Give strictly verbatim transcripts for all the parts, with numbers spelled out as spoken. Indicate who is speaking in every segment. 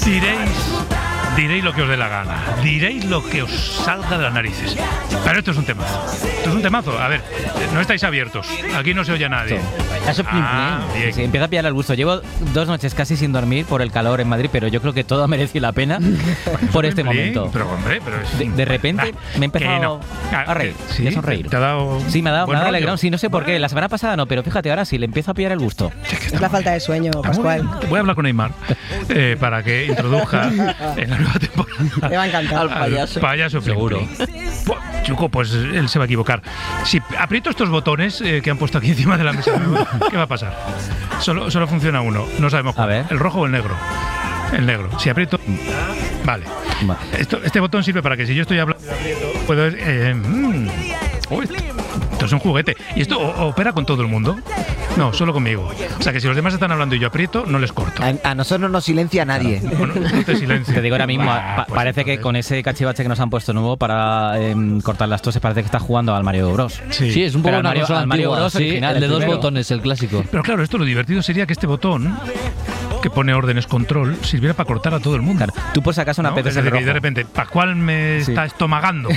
Speaker 1: Diréis, diréis lo que os dé la gana, diréis lo que os salga de las narices. Pero esto es un temazo. Esto es un temazo. A ver, no estáis abiertos. Aquí no se oye a nadie.
Speaker 2: Eso es
Speaker 1: Ah, bien.
Speaker 2: sí, empieza a pillar el gusto. Llevo dos noches casi sin dormir por el calor en Madrid, pero yo creo que todo ha merecido la pena por este
Speaker 1: Bien,
Speaker 2: momento.
Speaker 1: Pero hombre, pero es
Speaker 2: De, de repente
Speaker 1: Ah,
Speaker 2: me he empezado
Speaker 1: que no. Ah,
Speaker 2: a reír,
Speaker 1: ¿sí?
Speaker 2: y a sonreír.
Speaker 1: ¿Te ha dado
Speaker 2: Sí, me ha dado, me
Speaker 1: buen
Speaker 2: ha dado
Speaker 1: rollo?
Speaker 2: alegrón. Sí, no sé por qué. La semana pasada no, pero fíjate, ahora sí, le empiezo a pillar el gusto.
Speaker 3: Es la falta de sueño,
Speaker 1: Está muy
Speaker 3: Pascual.
Speaker 1: bien. Voy a hablar con Neymar eh, para que introduzca en la nueva temporada
Speaker 3: Le va a encantar.
Speaker 4: Al payaso.
Speaker 1: payaso
Speaker 2: Seguro.
Speaker 1: Buah, Chuco, pues él se va a equivocar. Si aprieto estos botones eh, que han puesto aquí encima de la mesa, ¿qué va a pasar? Solo, solo funciona uno, no sabemos cuál.
Speaker 2: A ver.
Speaker 1: ¿El rojo o el negro? El negro. Si aprieto... Vale.
Speaker 2: Va.
Speaker 1: Esto, este botón sirve para que si yo estoy hablando, puedo... Eh, mm, uy, esto es un juguete. ¿Y esto o- opera con todo el mundo? No, solo conmigo. O sea que si los demás están hablando y yo aprieto, no les corto.
Speaker 4: A, a nosotros no nos silencia nadie.
Speaker 1: Bueno, este silencio.
Speaker 2: Te digo ahora mismo,
Speaker 1: Bah,
Speaker 2: pa-
Speaker 1: pues
Speaker 2: parece que
Speaker 1: entonces-
Speaker 2: con ese cachivache que nos han puesto nuevo para em, cortar las toses, parece que está jugando al Mario Bros.
Speaker 1: Sí.
Speaker 5: Sí, es un poco
Speaker 2: Pero al
Speaker 5: una
Speaker 2: Mario-
Speaker 5: cosa
Speaker 2: al Mario
Speaker 5: antigua,
Speaker 2: Bros
Speaker 5: sí,
Speaker 2: original,
Speaker 5: el de
Speaker 2: el
Speaker 5: dos
Speaker 2: primero.
Speaker 5: botones, el clásico.
Speaker 1: Pero claro, esto lo divertido sería que este botón, que pone órdenes control, sirviera para cortar a todo el mundo.
Speaker 2: Claro, tú por si acaso una
Speaker 1: ¿no?
Speaker 2: P
Speaker 1: Es
Speaker 2: C
Speaker 1: decir,
Speaker 2: rojo.
Speaker 1: que de repente, Pascual me
Speaker 2: Sí.
Speaker 1: está estomagando.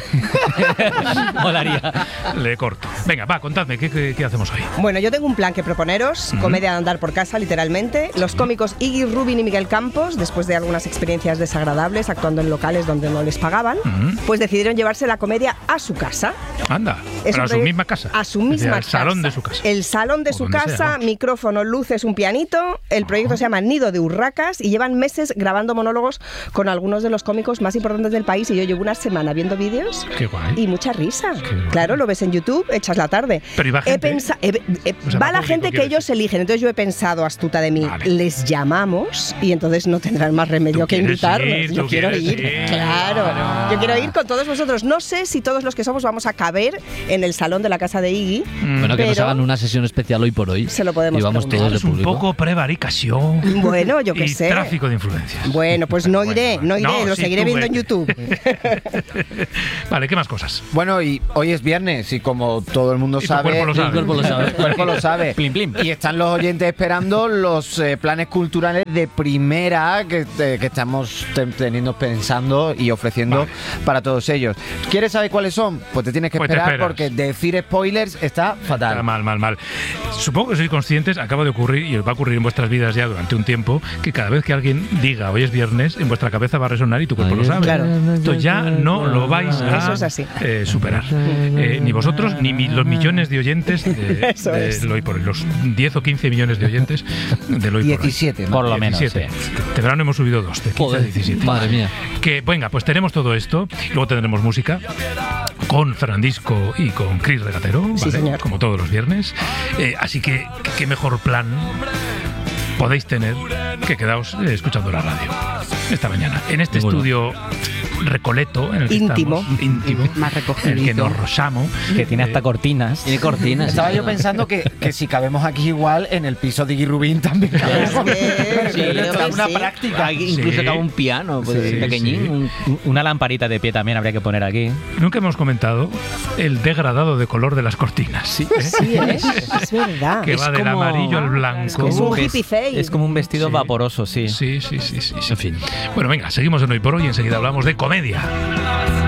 Speaker 2: Molaría.
Speaker 1: Le corto. Venga, va, contadme, ¿qué, qué, qué hacemos hoy?
Speaker 3: Bueno, yo tengo un plan que proponeros, comedia de andar por casa, literalmente. Los cómicos Iggy Rubin y Miguel Campos, después de algunas experiencias desagradables actuando en locales donde no les pagaban,
Speaker 1: Ujú.
Speaker 3: pues decidieron llevarse la comedia a su casa.
Speaker 1: Anda,
Speaker 3: Es
Speaker 1: para
Speaker 3: un
Speaker 1: su
Speaker 3: proye-
Speaker 1: misma casa.
Speaker 3: A su
Speaker 1: Es decir,
Speaker 3: misma
Speaker 1: al
Speaker 3: casa.
Speaker 1: salón de su casa.
Speaker 3: El salón de
Speaker 1: O
Speaker 3: su
Speaker 1: donde sea,
Speaker 3: casa,
Speaker 1: vamos.
Speaker 3: micrófono, luces, un pianito. El proyecto se llama Nido de Urracas y llevan meses grabando monólogos con algunos de los cómicos más importantes del país. Y yo llevo una semana viendo vídeos
Speaker 1: Qué guay.
Speaker 3: y mucha risa.
Speaker 1: guay.
Speaker 3: Claro, lo ves en YouTube, echas la tarde.
Speaker 1: Pero ¿y va
Speaker 3: He
Speaker 1: gente?
Speaker 3: pensa- he- he-
Speaker 1: O sea,
Speaker 3: va
Speaker 1: va
Speaker 3: la
Speaker 1: público,
Speaker 3: gente que
Speaker 1: quiero
Speaker 3: ellos
Speaker 1: decir.
Speaker 3: eligen. Entonces yo he pensado, astuta de mí,
Speaker 1: Vale.
Speaker 3: les llamamos y entonces no tendrán más remedio
Speaker 1: Tú
Speaker 3: que
Speaker 1: quieres
Speaker 3: invitarnos.
Speaker 1: ir,
Speaker 3: yo
Speaker 1: tú
Speaker 3: quiero
Speaker 1: quieres
Speaker 3: ir,
Speaker 1: ir,
Speaker 3: claro.
Speaker 1: claro.
Speaker 3: Yo quiero ir con todos vosotros. No sé si todos los que somos vamos a caber en el salón de la casa de Iggy.
Speaker 1: Mm.
Speaker 5: Bueno, que nos
Speaker 3: Pero-
Speaker 5: hagan una sesión especial hoy por hoy.
Speaker 3: Se lo podemos
Speaker 5: Y vamos
Speaker 3: preguntar.
Speaker 5: todos de
Speaker 1: Es un
Speaker 5: público.
Speaker 1: poco prevaricación.
Speaker 3: Bueno, yo qué
Speaker 1: y
Speaker 3: sé.
Speaker 1: tráfico de influencias.
Speaker 3: Bueno, pues no iré,
Speaker 1: Bueno,
Speaker 3: no iré,
Speaker 1: no,
Speaker 3: lo
Speaker 1: sí,
Speaker 3: seguiré
Speaker 1: tú
Speaker 3: viendo en
Speaker 1: vete.
Speaker 3: YouTube.
Speaker 1: Vale, ¿qué más cosas?
Speaker 4: Bueno, y hoy es viernes y como todo el mundo
Speaker 1: Y tu
Speaker 4: sabe,
Speaker 1: cuerpo lo sabe.
Speaker 5: El cuerpo lo sabe.
Speaker 4: el cuerpo lo sabe.
Speaker 2: Plim, plim.
Speaker 4: Y están los oyentes esperando los eh, planes culturales de primera que, eh, que estamos te- teniendo pensando y ofreciendo
Speaker 1: Vale.
Speaker 4: para todos ellos. ¿Quieres saber cuáles son? Pues te tienes que
Speaker 1: Pues te
Speaker 4: esperar
Speaker 1: esperas.
Speaker 4: porque decir spoilers está fatal.
Speaker 1: Está mal, mal, mal. Supongo que sois conscientes, acaba de ocurrir y os va a ocurrir en vuestras vidas ya durante un tiempo, que cada vez que alguien diga hoy es viernes, en vuestra cabeza va a resonar y tu cuerpo
Speaker 5: Ay,
Speaker 1: lo sabe.
Speaker 3: claro.
Speaker 1: Esto ya no lo vais a
Speaker 3: Eso es así.
Speaker 1: eh, superar. Eh, ni vosotros, ni mi- los millones de oyentes de,
Speaker 3: Eso
Speaker 1: de
Speaker 3: es.
Speaker 1: Lo Hoy por Hoy, los diez o quince millones de oyentes de Lo Hoy por Hoy.
Speaker 4: diecisiete, ¿no?
Speaker 2: Por lo menos.
Speaker 1: diecisiete.
Speaker 2: Sí.
Speaker 1: De verano hemos subido dos, de quince a
Speaker 5: Joder,
Speaker 1: diecisiete.
Speaker 5: madre mía.
Speaker 1: Que venga, pues tenemos todo esto, luego tendremos música con Fernandisco y con Chris Regatero,
Speaker 3: Sí,
Speaker 1: ¿vale?
Speaker 3: señor.
Speaker 1: Como todos los viernes. Eh, así que qué mejor plan podéis tener que quedaos eh, escuchando la radio esta mañana. En este
Speaker 5: Ninguno.
Speaker 1: estudio recoleto en el que
Speaker 3: Íntimo.
Speaker 1: estamos, íntimo,
Speaker 3: Más
Speaker 1: en el que
Speaker 3: recogidito.
Speaker 1: nos rozamos.
Speaker 2: Que tiene hasta
Speaker 1: Eh,
Speaker 2: cortinas.
Speaker 5: Tiene cortinas.
Speaker 4: Estaba yo pensando que, que si cabemos aquí igual, en el piso de Iggy Rubin también cabemos.
Speaker 3: que-
Speaker 4: Sí,
Speaker 3: creo que
Speaker 4: una
Speaker 3: sí.
Speaker 4: práctica.
Speaker 5: Aquí incluso
Speaker 1: Sí.
Speaker 5: cabe un piano, pues,
Speaker 1: Sí,
Speaker 5: pequeñín.
Speaker 1: sí.
Speaker 5: un-
Speaker 2: Una lamparita de pie también habría que poner aquí.
Speaker 1: Nunca hemos comentado el degradado de color de las cortinas. Sí,
Speaker 3: Sí, es, es verdad.
Speaker 1: que
Speaker 2: Es
Speaker 1: va del
Speaker 2: como-
Speaker 1: amarillo al blanco.
Speaker 3: Es un
Speaker 2: Es-
Speaker 3: hippie fade.
Speaker 2: Es como un vestido
Speaker 1: Sí.
Speaker 2: vaporoso, sí.
Speaker 1: Sí, sí, sí, sí, sí.
Speaker 5: En fin.
Speaker 1: Bueno, venga, seguimos en Hoy por Hoy y enseguida hablamos de comedia.